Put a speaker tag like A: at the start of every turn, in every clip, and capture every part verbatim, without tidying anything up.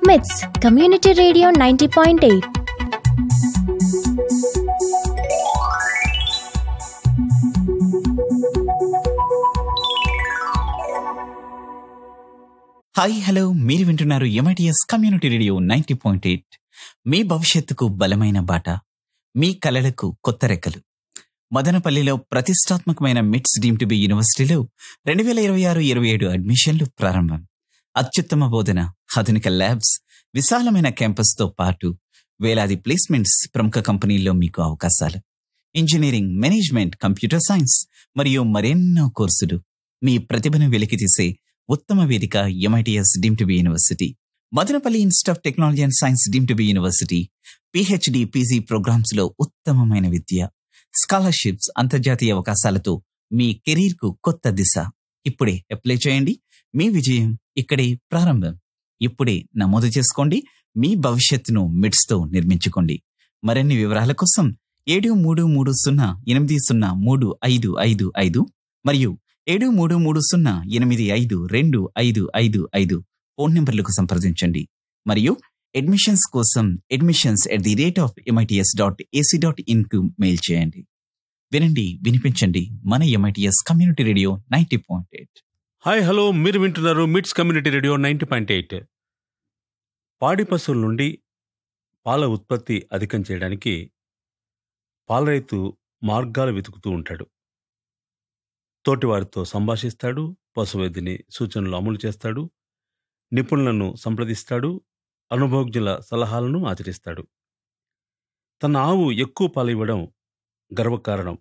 A: మిట్స్ community radio ninety point eight.
B: Hi hello, మీరు వింటున్నారు MITS community radio ninety point eight. మీ భవిష్యత్తుకు బలమైన బాట, మీ కలలకు కొత్త రెక్కలు. మదనపల్లిలో ప్రతిష్టాత్మకమైన మిట్స్ డీమ్డ్ టు బి యూనివర్సిటీలో రెండు వేల ఇరవై ఆరు ఇరవై ఏడు అడ్మిషన్లు ప్రారంభం. అత్యుత్తమ బోధన, ఆధునిక ల్యాబ్స్, విశాలమైన క్యాంపస్తో పాటు వేలాది ప్లేస్మెంట్స్, ప్రముఖ కంపెనీల్లో మీకు అవకాశాలు. ఇంజనీరింగ్, మేనేజ్మెంట్, కంప్యూటర్ సైన్స్ మరియు మరెన్నో కోర్సులు. మీ ప్రతిభను వెలికితీసే ఉత్తమ వేదిక MITS deemed to be university. Madanapalle institute of technology and science deemed to be university. PhD, PG programmes లో ఉత్తమమైన విద్య, స్కాలర్షిప్స్, అంతర్జాతీయ అవకాశాలతో మీ కెరీర్ కు కొత్త దిశ. ఇప్పుడే అప్లై చేయండి. మీ విజయం ఇక్కడే ప్రారంభం. ఇప్పుడే నమోదు చేసుకోండి. మీ భవిష్యత్తును మిట్స్ తో నిర్మించుకోండి. మరిన్ని వివరాల కోసం ఏడు మూడు మూడు సున్నా ఎనిమిది సున్నా మూడు ఐదు ఐదు ఐదు మరియు ఏడు మూడు మూడు సున్నా ఎనిమిది ఐదు రెండు ఐదు ఐదు ఐదు ఫోన్ నెంబర్లకు సంప్రదించండి. మరియు అడ్మిషన్స్ కోసం admissions at the rate of MITS dot AC dot in కు మెయిల్ చేయండి. వినండి, వినిపించండి. మన MITS community radio ninety point eight.
C: Hi hello, మీరు వింటున్నారు మిట్స్ community radio ninety point eight. పాడి పశువుల నుండి పాల ఉత్పత్తి అధికం చేయడానికి పాల రైతు మార్గాలు వెతుకుతూ ఉంటాడు. తోటివారితో సంభాషిస్తాడు, పశువైద్యుని సూచనలు అమలు చేస్తాడు, నిపుణులను సంప్రదిస్తాడు, అనుభవజ్ఞుల సలహాలను ఆచరిస్తాడు. తన ఆవు ఎక్కువ పాలు ఇవ్వడం గర్వకారణం.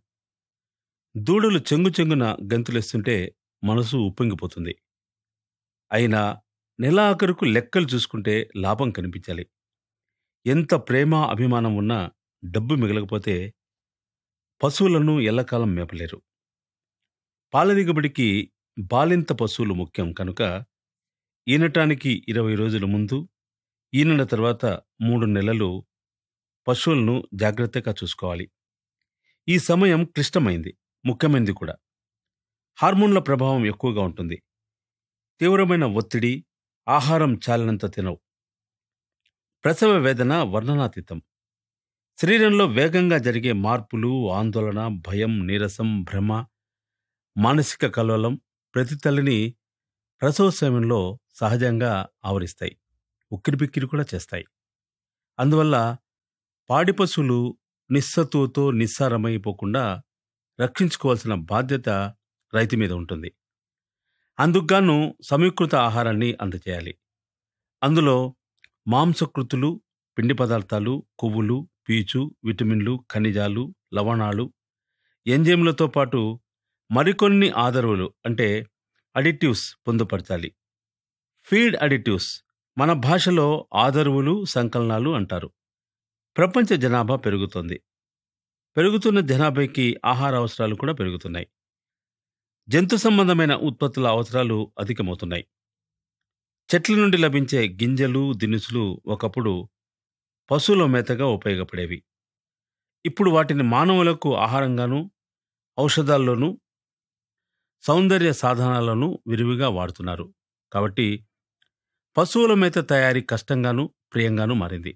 C: దూడలు చెంగు చెంగున గంతులేస్తుంటే మనసు ఉప్పొంగిపోతుంది. అయినా నెల ఆఖరుకు లెక్కలు చూసుకుంటే లాభం కనిపించాలి. ఎంత ప్రేమ అభిమానం ఉన్నా డబ్బు మిగలకపోతే పశువులను ఎల్లకాలం మేపలేరు. పాల దిగుబడికి బాలింత పశువులు ముఖ్యం కనుక ఈనటానికి ఇరవై రోజుల ముందు, ఈనిన తర్వాత మూడు నెలలు పశువులను జాగ్రత్తగా చూసుకోవాలి. ఈ సమయం క్లిష్టమైంది, ముఖ్యమైనది కూడా. హార్మోన్ల ప్రభావం ఎక్కువగా ఉంటుంది. తీవ్రమైన ఒత్తిడి, ఆహారం చాలినంత తినవు. ప్రసవ వేదన వర్ణనాతీతం. శరీరంలో వేగంగా జరిగే మార్పులు, ఆందోళన, భయం, నీరసం, భ్రమ, మానసిక కల్లోలం ప్రతి తల్లిని ప్రసవ సమయంలో సహజంగా ఆవరిస్తాయి, ఉక్కిరిబిక్కిరి కూడా చేస్తాయి. అందువల్ల పాడి పశువులు నిస్సత్తువతో నిస్సారమైపోకుండా రక్షించుకోవాల్సిన బాధ్యత రైతు మీద ఉంటుంది. అందుకుగాను సమీకృత ఆహారాన్ని అందజేయాలి. అందులో మాంసకృతులు, పిండి పదార్థాలు, కొవ్వులు, పీచు, విటమిన్లు, ఖనిజాలు, లవణాలు, ఎంజైమ్లతో పాటు మరికొన్ని ఆదరువులు అంటే అడిటివ్స్ పొందుపరచాలి. ఫీడ్ అడిటివ్స్ మన భాషలో ఆదరువులు, సంకలనాలు అంటారు. ప్రపంచ జనాభా పెరుగుతోంది. పెరుగుతున్న జనాభాకి ఆహార అవసరాలు కూడా పెరుగుతున్నాయి. జంతు సంబంధమైన ఉత్పత్తుల అవసరాలు అధికమవుతున్నాయి. చెట్ల నుండి లభించే గింజలు, దినుసులు ఒకప్పుడు పశువుల మేతగా ఉపయోగపడేవి. ఇప్పుడు వాటిని మానవులకు ఆహారంగాను, ఔషధాల్లోనూ, సౌందర్య సాధనాలను విరివిగా వాడుతున్నారు. కాబట్టి పశువుల మేత తయారీ కష్టంగాను, ప్రియంగాను మారింది.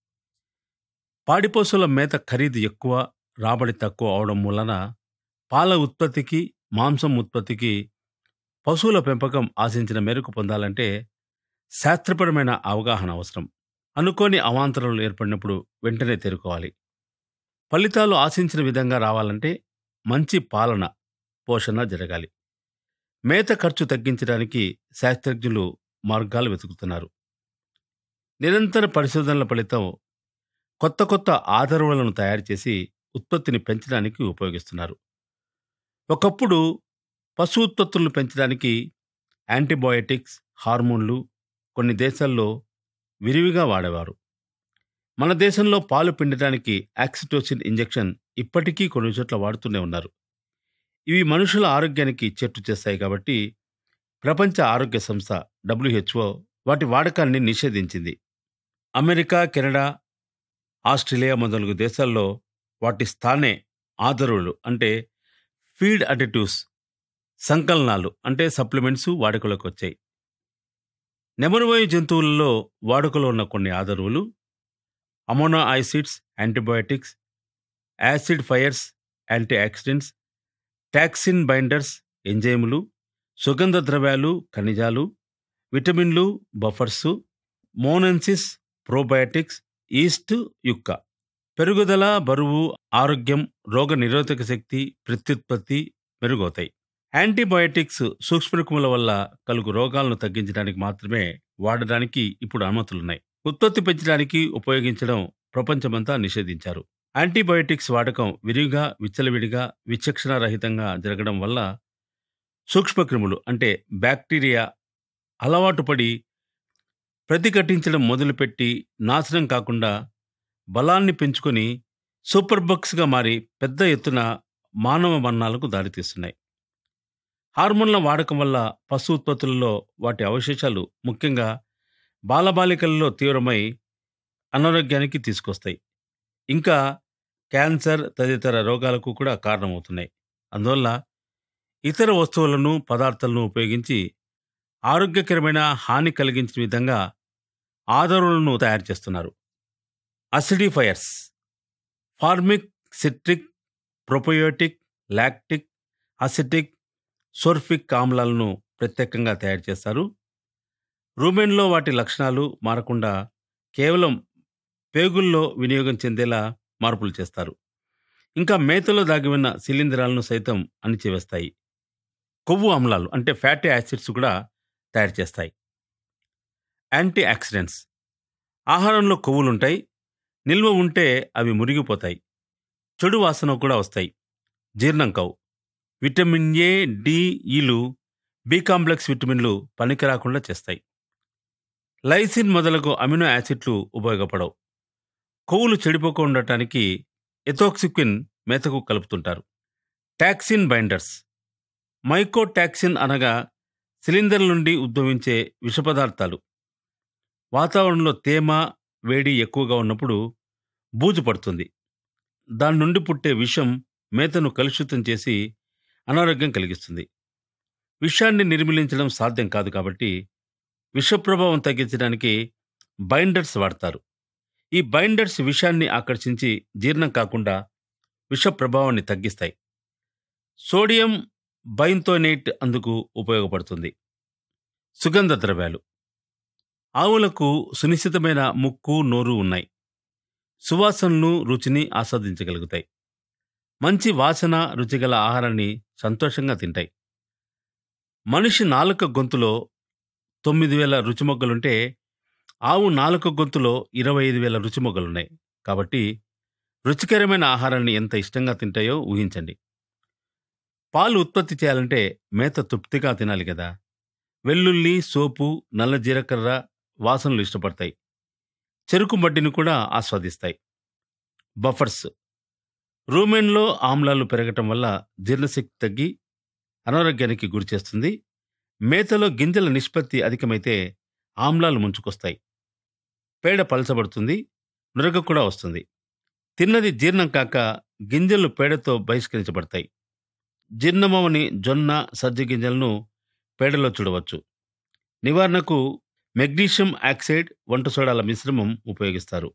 C: పాడి పశువుల మేత ఖరీదు ఎక్కువ, రాబడి తక్కువ అవడం వలన పాల ఉత్పత్తికి, మాంసం ఉత్పత్తికి పశువుల పెంపకం ఆశించిన మేరకు పొందాలంటే శాస్త్రపరమైన అవగాహన అవసరం. అనుకోని అవాంతరాలు ఏర్పడినప్పుడు వెంటనే తేరుకోవాలి. ఫలితాలు ఆశించిన విధంగా రావాలంటే మంచి పాలన, పోషణ జరగాలి. మేత ఖర్చు తగ్గించడానికి శాస్త్రజ్ఞులు మార్గాలు వెతుకుతున్నారు. నిరంతర పరిశోధనల ఫలితం కొత్త కొత్త ఆదరువులను తయారు చేసి ఉత్పత్తిని పెంచడానికి ఉపయోగిస్తున్నారు. ఒకప్పుడు పశు ఉత్పత్తులను పెంచడానికి యాంటీబయోటిక్స్, హార్మోన్లు కొన్ని దేశాల్లో విరివిగా వాడేవారు. మన దేశంలో పాలు పిండటానికి ఆక్సిటోసిన్ ఇంజెక్షన్ ఇప్పటికీ కొన్ని చోట్ల వాడుతూనే ఉన్నారు. ఇవి మనుషుల ఆరోగ్యానికి చెట్టు చేస్తాయి కాబట్టి ప్రపంచ ఆరోగ్య సంస్థ డబ్ల్యూహెచ్ఓ వాటి వాడకాన్ని నిషేధించింది. అమెరికా, కెనడా, ఆస్ట్రేలియా మొదలగు దేశాల్లో వాటి స్థానే ఆదరువులు అంటే ఫీడ్ అడిటివ్స్, సంకలనాలు అంటే సప్లిమెంట్స్ వాడుకలోకి వచ్చాయి. నెమరువాయు జంతువులలో వాడుకలో ఉన్న కొన్ని ఆధారువులు అమోనో acids, antibiotics, acid fires, anti oxidants, toxin binders, ఎంజైములు, సుగంధ ద్రవ్యాలు, ఖనిజాలు, విటమిన్లు, బఫర్సు, మోనెన్సిస్, ప్రోబయాటిక్స్, ఈస్ట్, యుక్క. పెరుగుదల, బరువు, ఆరోగ్యం, రోగ నిరోధక శక్తి, ప్రత్యుత్పత్తి మెరుగవుతాయి. యాంటీబయాటిక్స్ సూక్ష్మక్రిముల వల్ల కలుగు రోగాలను తగ్గించడానికి మాత్రమే వాడడానికి ఇప్పుడు అనుమతులున్నాయి. ఉత్పత్తి పెంచడానికి ఉపయోగించడం ప్రపంచమంతా నిషేధించారు. యాంటీబయాటిక్స్ వాడకం విరివిగా, విచ్చలవిడిగా, విచక్షణ రహితంగా జరగడం వల్ల సూక్ష్మక్రిములు అంటే బ్యాక్టీరియా అలవాటు పడి ప్రతిఘటించడం మొదలుపెట్టి నాశనం కాకుండా బలాన్ని పెంచుకొని సూపర్ బగ్స్గా మారి పెద్ద ఎత్తున మానవ మరణాలకు దారితీస్తున్నాయి. హార్మోన్ల వాడకం వల్ల పశు ఉత్పత్తులలో వాటి అవశేషాలు ముఖ్యంగా బాలబాలికలలో తీవ్రమై అనారోగ్యానికి తీసుకొస్తాయి. ఇంకా క్యాన్సర్ తదితర రోగాలకు కూడా కారణమవుతున్నాయి. అందువల్ల ఇతర వస్తువులను, పదార్థాలను ఉపయోగించి ఆరోగ్యకరమైన హాని కలిగించిన విధంగా ఆధారాలను తయారు చేస్తున్నారు. అసిడిఫైయర్స్ ఫార్మిక్, సిట్రిక్, ప్రొపయోటిక్, లాక్టిక్, అసిటిక్, సోర్ఫిక్ ఆమ్లాలను ప్రత్యేకంగా తయారు చేస్తారు. రూమెన్లో వాటి లక్షణాలు మారకుండా కేవలం పేగుల్లో వినియోగం చెందేలా మార్పులు చేస్తారు. ఇంకా మేతలో దాగి ఉన్న శిలీంధ్రాలను సైతం అణిచివేస్తాయి. కొవ్వు ఆమ్లాలు అంటే ఫ్యాటీ యాసిడ్స్ కూడా తయారు చేస్తాయి. యాంటీ ఆక్సిడెంట్స్ ఆహారంలో కొవ్వులుంటాయి. నిల్వ ఉంటే అవి మురిగిపోతాయి. చెడు వాసన కూడా వస్తాయి. జీర్ణం కావు. విటమిన్ ఏ, డి, ఈలు, బి కాంప్లెక్స్ విటమిన్లు పనికిరాకుండా చేస్తాయి. లైసిన్ మొదలగు అమినో యాసిడ్లు ఉపయోగపడవు. కొవ్వులు చెడిపోక ఉండటానికి ఎథోక్సిక్విన్ మేతకు కలుపుతుంటారు. టాక్సిన్ బైండర్స్ మైకోటాక్సిన్ అనగా సిలిండర్ల నుండి ఉద్భవించే విషపదార్థాలు. వాతావరణంలో తేమ, వేడి ఎక్కువగా ఉన్నప్పుడు బూజు పడుతుంది. దాని నుండి పుట్టే విషం మేతను కలుషితం చేసి అనారోగ్యం కలిగిస్తుంది. విషాన్ని నిర్మూలించడం సాధ్యం కాదు కాబట్టి విషప్రభావం తగ్గించడానికి బైండర్స్ వాడతారు. ఈ బైండర్స్ విషాన్ని ఆకర్షించి జీర్ణం కాకుండా విష ప్రభావాన్ని తగ్గిస్తాయి. సోడియం బైంథోనేట్ అందుకు ఉపయోగపడుతుంది. సుగంధ ద్రవ్యాలు ఆవులకు సునిశ్చితమైన ముక్కు, నోరు ఉన్నాయి. సువాసనను, రుచిని ఆస్వాదించగలుగుతాయి. మంచి వాసన, రుచిగల ఆహారాన్ని సంతోషంగా తింటాయి. మనిషి నాలుక గొంతులో తొమ్మిది వేల రుచిమొగ్గలుంటే ఆవు నాలుక గొంతులో ఇరవై ఐదు వేల రుచిమొగ్గలున్నాయి. కాబట్టి రుచికరమైన ఆహారాన్ని ఎంత ఇష్టంగా తింటాయో ఊహించండి. పాలు ఉత్పత్తి చేయాలంటే మేత తృప్తిగా తినాలి కదా. వెల్లుల్లి, సోపు, నల్ల జీలకర్ర వాసనలు ఇష్టపడతాయి. చెరుకు మడ్డిని కూడా ఆస్వాదిస్తాయి. బఫర్స్ రూమెన్లో ఆమ్లాలు పెరగటం వల్ల జీర్ణశక్తి తగ్గి అనారోగ్యానికి గురిచేస్తుంది. మేతలో గింజల నిష్పత్తి అధికమైతే ఆమ్లాలు ముంచుకొస్తాయి. పేడ పలచబడుతుంది, నురగ కూడా వస్తుంది. తిన్నది జీర్ణం కాక గింజలు పేడతో బహిష్కరించబడతాయి. జీర్ణమవని జొన్న, సజ్జ గింజలను పేడలో చూడవచ్చు. నివారణకు మెగ్నీషియం ఆక్సైడ్, వంట సోడాల మిశ్రమం ఉపయోగిస్తారు.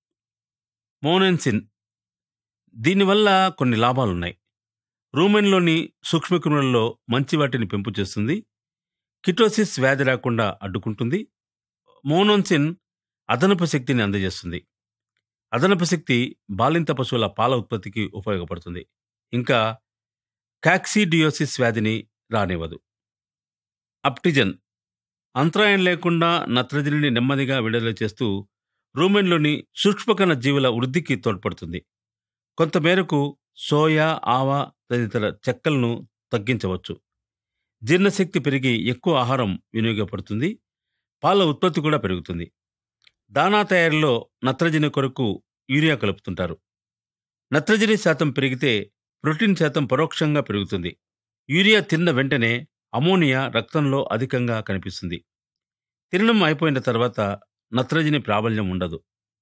C: మోనెన్సిన్ దీనివల్ల కొన్ని లాభాలున్నాయి. రూమెన్లోని సూక్ష్మక్రిములలో మంచి వాటిని పెంపు చేస్తుంది. కిటోసిస్ వ్యాధి రాకుండా అడ్డుకుంటుంది. మోనోన్సిన్ అదనపు శక్తిని అందజేస్తుంది. అదనపు శక్తి బాలింత పశువుల పాల ఉత్పత్తికి ఉపయోగపడుతుంది. ఇంకా కాక్సిడియోసిస్ వ్యాధిని రానివ్వదు. అప్టిజన్ అంతరాయం లేకుండా నత్రజనిని నెమ్మదిగా విడుదల చేస్తూ రూమెన్లోని సూక్ష్మకణ జీవుల వృద్ధికి తోడ్పడుతుంది. కొంతమేరకు సోయా, ఆవా తదితర చెక్కలను తగ్గించవచ్చు. జీర్ణశక్తి పెరిగి ఎక్కువ ఆహారం వినియోగపడుతుంది. పాల ఉత్పత్తి కూడా పెరుగుతుంది. దానా తయారీలో నత్రజని కొరకు యూరియా కలుపుతుంటారు. నత్రజని శాతం పెరిగితే ప్రోటీన్ శాతం పరోక్షంగా పెరుగుతుంది. యూరియా తిన్న వెంటనే అమోనియా రక్తంలో అధికంగా కనిపిస్తుంది. తినడం అయిపోయిన తర్వాత నత్రజని ప్రాబల్యం ఉండదు.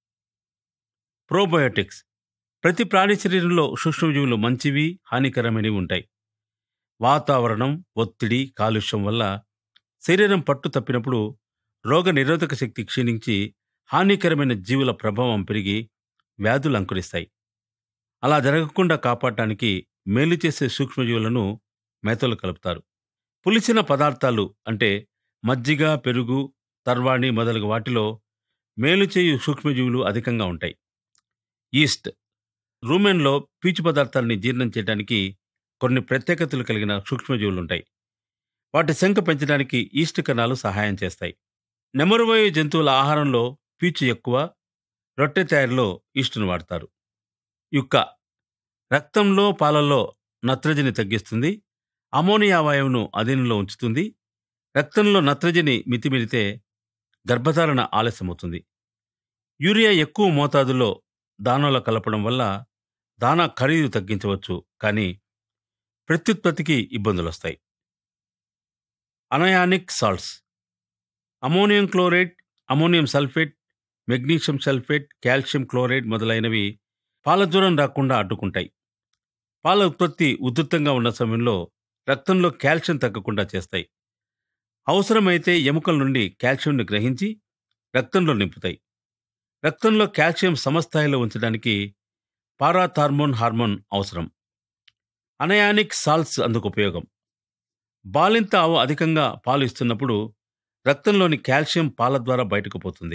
C: ప్రోబయోటిక్స్ ప్రతి ప్రాణి శరీరంలో సూక్ష్మజీవులు మంచివి, హానికరమైనవి ఉంటాయి. వాతావరణం, ఒత్తిడి, కాలుష్యం వల్ల శరీరం పట్టు తప్పినప్పుడు రోగ నిరోధక శక్తి క్షీణించి హానికరమైన జీవుల ప్రభావం పెరిగి వ్యాధులు అంకురిస్తాయి. అలా జరగకుండా కాపాడటానికి మేలు చేసే సూక్ష్మజీవులను మేతలు కలుపుతారు. పులిసిన పదార్థాలు అంటే మజ్జిగ, పెరుగు, తర్వాణి మొదలగు వాటిలో మేలు చేయు సూక్ష్మజీవులు అధికంగా ఉంటాయి. ఈస్ట్ రూమెన్లో పీచు పదార్థాలని జీర్ణం చేయడానికి కొన్ని ప్రత్యేకతలు కలిగిన సూక్ష్మజీవులుంటాయి. వాటి సంఖ్య పెంచడానికి ఈస్ట్ కణాలు సహాయం చేస్తాయి. నెమరువాయు జంతువుల ఆహారంలో పీచు ఎక్కువ, రొట్టె తయారీలో ఈస్టును వాడతారు. యుక్క రక్తంలో, పాలల్లో నత్రజని తగ్గిస్తుంది, అమోనియా వాయువును అధీనంలో ఉంచుతుంది. రక్తంలో నత్రజని మితిమీరితే గర్భధారణ ఆలస్యమవుతుంది. యూరియా ఎక్కువ మోతాదులో దానాలో కలపడం వల్ల దానా ఖరీదు తగ్గించవచ్చు, కానీ ప్రత్యుత్పత్తికి ఇబ్బందులు వస్తాయి. అనయానిక్ salts ammonium chloride, ammonium sulphate, magnesium sulphate, calcium chloride మొదలైనవి పాల జ్వరం రాకుండా అడ్డుకుంటాయి. పాల ఉత్పత్తి ఉధృతంగా ఉన్న సమయంలో రక్తంలో కాల్షియం తగ్గకుండా చేస్తాయి. అవసరమైతే ఎముకల నుండి కాల్షియంను గ్రహించి రక్తంలో నింపుతాయి. రక్తంలో కాల్షియం సమస్థాయిలో ఉంచడానికి పారాథార్మోన్ హార్మోన్ అవసరం. అనయానిక్ సాల్ట్స్ అందుకు ఉపయోగం. బాలింత ఆవు అధికంగా పాలు ఇస్తున్నప్పుడు రక్తంలోని కాల్షియం పాల ద్వారా బయటకు పోతుంది.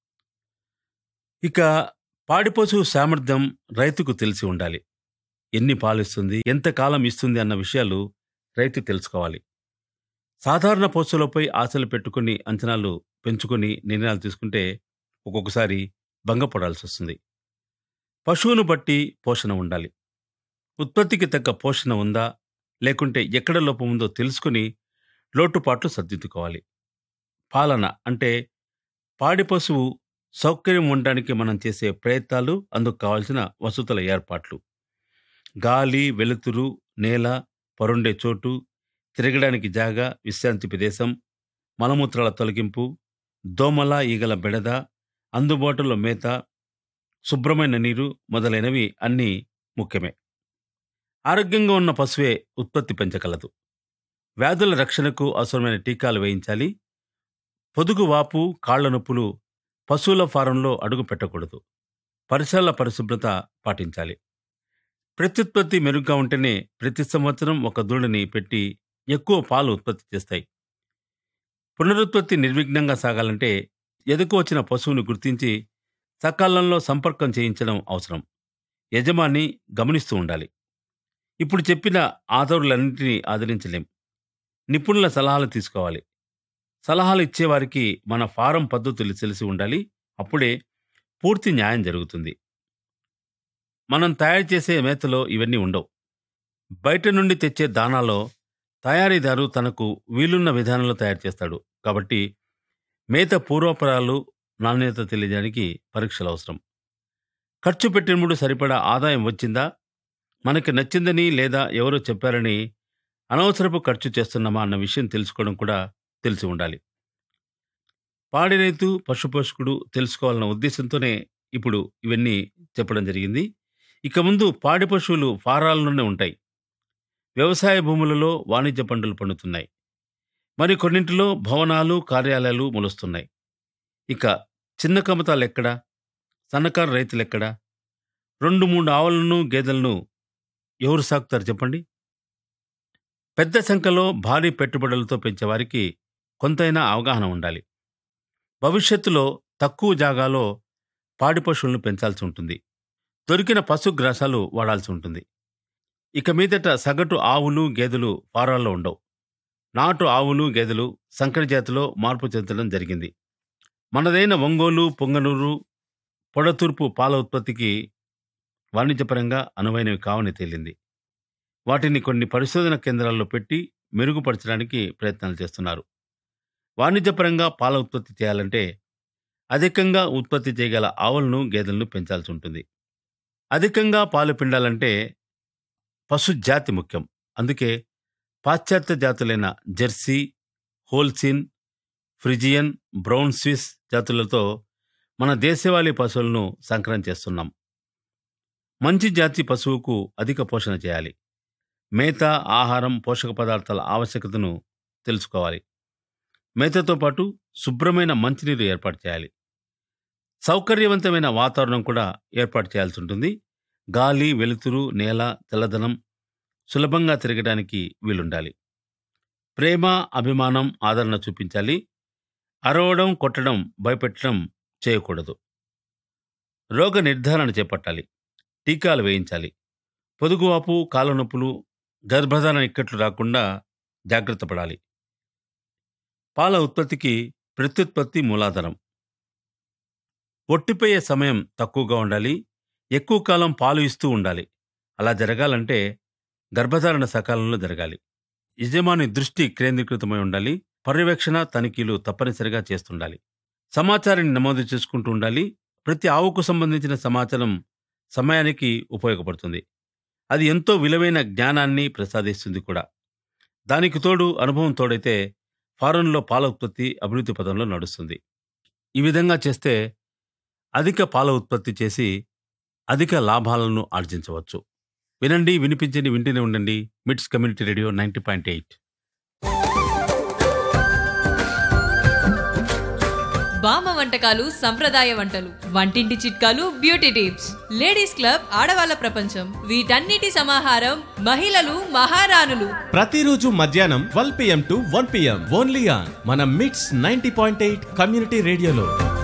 C: ఇక పాడి పశువు సామర్థ్యం రైతుకు తెలిసి ఉండాలి. ఎన్ని పాలు ఇస్తుంది, ఎంతకాలం ఇస్తుంది అన్న విషయాలు రైతు తెలుసుకోవాలి. సాధారణ పశువులపై ఆశలు పెట్టుకుని అంచనాలు పెంచుకొని నిర్ణయాలు తీసుకుంటే ఒక్కొక్కసారి భంగపడాల్సి వస్తుంది. పశువును బట్టి పోషణ ఉండాలి. ఉత్పత్తికి తగ్గ పోషణ ఉందా, లేకుంటే ఎక్కడ లోపం ఉందో తెలుసుకుని లోటుపాట్లు సర్దిద్దుకోవాలి. పాలన అంటే పాడి పశువు సౌకర్యం ఉండడానికి మనం చేసే ప్రయత్నాలు, అందుకు కావాల్సిన వసతుల ఏర్పాట్లు. గాలి, వెలుతురు, నేల, పరుండే చోటు, తిరగడానికి జాగా, విశ్రాంతి ప్రదేశం, మలమూత్రాల తొలగింపు, దోమల ఈగల బెడద, అందుబాటులో మేత, శుభ్రమైన నీరు మొదలైనవి అన్నీ ముఖ్యమే. ఆరోగ్యంగా ఉన్న పశువే ఉత్పత్తి పెంచగలదు. వ్యాధుల రక్షణకు అవసరమైన టీకాలు వేయించాలి. పొదుగు వాపు, కాళ్ల నొప్పులు పశువుల ఫారంలో అడుగు పెట్టకూడదు. పరిసరాల పరిశుభ్రత పాటించాలి. ప్రత్యుత్పత్తి మెరుగ్గా ఉంటేనే ప్రతి సంవత్సరం ఒక దూడని పెట్టి ఎక్కువ పాలు ఉత్పత్తి చేస్తాయి. పునరుత్పత్తి నిర్విఘ్నంగా సాగాలంటే ఎదుకు వచ్చిన పశువును గుర్తించి సకాలంలో సంపర్కం చేయించడం అవసరం. యజమాని గమనిస్తూ ఉండాలి. ఇప్పుడు చెప్పిన ఆధారులన్నింటినీ ఆదరించలేం. నిపుణుల సలహాలు తీసుకోవాలి. సలహాలు ఇచ్చేవారికి మన ఫారం పద్ధతులు తెలిసి ఉండాలి. అప్పుడే పూర్తి న్యాయం జరుగుతుంది. మనం తయారు చేసే మేతలో ఇవన్నీ ఉండవు. బయట నుండి తెచ్చే దానాలో తయారీదారు తనకు వీలున్న విధానంలో తయారు చేస్తాడు. కాబట్టి మేత పూర్వపరాలు, నాణ్యత తెలియడానికి పరీక్షలు అవసరం. ఖర్చు పెట్టినప్పుడు సరిపడా ఆదాయం వచ్చిందా, మనకి నచ్చిందని లేదా ఎవరో చెప్పారని అనవసరపు ఖర్చు చేస్తున్నామా అన్న విషయం తెలుసుకోవడం కూడా తెలిసి ఉండాలి. పాడి రైతు, పశుపోషకుడు తెలుసుకోవాలన్న ఉద్దేశంతోనే ఇప్పుడు ఇవన్నీ చెప్పడం జరిగింది. ఇక ముందు పాడి పశువులు ఫారాల్లోనే ఉంటాయి. వ్యవసాయ భూములలో వాణిజ్య పంటలు పండుతున్నాయి. మరి కొన్నింటిలో భవనాలు, కార్యాలయాలు మొలుస్తున్నాయి. ఇక చిన్న కమతాలెక్కడా, సన్నకారు రైతులెక్కడా? రెండు మూడు ఆవులను, గేదెలను ఎవరు సాకుతారు చెప్పండి? పెద్ద సంఖ్యలో భారీ పెట్టుబడులతో పెంచేవారికి కొంతైనా అవగాహన ఉండాలి. భవిష్యత్తులో తక్కువ జాగాలో పాడి పశువులను పెంచాల్సి ఉంటుంది. దొరికిన పశుగ్రాసాలు వాడాల్సి ఉంటుంది. ఇక మీదట సగటు ఆవులు, గేదెలు ఫారాల్లో ఉండవు. నాటు ఆవులు, గేదెలు సంకర జాతిలో మార్పు చెందడం జరిగింది. మనదైన ఒంగోలు, పొంగనూరు, పొడతూర్పు పాల ఉత్పత్తికి వాణిజ్యపరంగా అనువైనవి కావని తేలింది. వాటిని కొన్ని పరిశోధన కేంద్రాల్లో పెట్టి మెరుగుపరచడానికి ప్రయత్నాలు చేస్తున్నారు. వాణిజ్యపరంగా పాల ఉత్పత్తి చేయాలంటే అధికంగా ఉత్పత్తి చేయగల ఆవులను, గేదెలను పెంచాల్సి ఉంటుంది. అధికంగా పాలు పిండాలంటే పశు జాతి ముఖ్యం. అందుకే పాశ్చాత్య జాతులైన జెర్సీ, హోల్సీన్, ఫ్రిజియన్, బ్రౌన్ స్విస్ జాతులతో మన దేశవాళీ పశువులను సంకరం చేస్తున్నాం. మంచి జాతి పశువుకు అధిక పోషణ చేయాలి. మేత, ఆహారం, పోషక పదార్థాల ఆవశ్యకతను తెలుసుకోవాలి. మేతతో పాటు శుభ్రమైన మంచినీరు ఏర్పాటు చేయాలి. సౌకర్యవంతమైన వాతావరణం కూడా ఏర్పాటు చేయాల్సి ఉంటుంది. గాలి, వెలుతురు, నేల, చల్లదనం సులభంగా తిరగడానికి వీలుండాలి. ప్రేమ, అభిమానం, ఆదరణ చూపించాలి. అరవడం, కొట్టడం, భయపెట్టడం చేయకూడదు. రోగ నిర్ధారణ చేపట్టాలి. టీకాలు వేయించాలి. పొదుగువాపు, కాళ్ళ నొప్పులు, గర్భధారణ ఇక్కట్లు రాకుండా జాగ్రత్త పడాలి. పాల ఉత్పత్తికి ప్రత్యుత్పత్తి మూలాధారం. ఒట్టిపోయే సమయం తక్కువగా ఉండాలి. ఎక్కువ కాలం పాలు ఇస్తూ ఉండాలి. అలా జరగాలంటే గర్భధారణ సకాలంలో జరగాలి. యజమాని దృష్టి కేంద్రీకృతమై ఉండాలి. పర్యవేక్షణ, తనిఖీలు తప్పనిసరిగా చేస్తుండాలి. సమాచారాన్ని నమోదు చేసుకుంటూ ఉండాలి. ప్రతి ఆవుకు సంబంధించిన సమాచారం సమయానికి ఉపయోగపడుతుంది. అది ఎంతో విలువైన జ్ఞానాన్ని ప్రసాదిస్తుంది కూడా. దానికి తోడు అనుభవం తోడైతే ఫారంలో పాల ఉత్పత్తి అభివృద్ధి పదంలో నడుస్తుంది. ఈ విధంగా చేస్తే అధిక పాల ఉత్పత్తి చేసి అధిక లాభాలను ఆర్జించవచ్చు. వినండి, వినిపించండి, వింటూనే ఉండండి. మిట్స్ community radio ninety point eight.
D: బామ్మ వంటకాలు, సంప్రదాయ వంటలు, వంటింటి చిట్కాలు, బ్యూటీ టిప్స్, లేడీస్ క్లబ్, ఆడవాళ్ళ ప్రపంచం, వీటన్నిటి సమాహారం మహిళలు మహారాణులు.
E: ప్రతిరోజు మధ్యాహ్నం twelve PM to one PM only on మన మిట్స్ నైంటీ పాయింట్ ఎయిట్ కమ్యూనిటీ రేడియోలో.